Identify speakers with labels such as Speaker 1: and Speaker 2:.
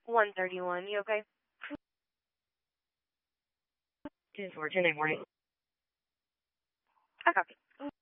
Speaker 1: 131. You okay?
Speaker 2: 10-4, 10-8 morning.
Speaker 1: I copy.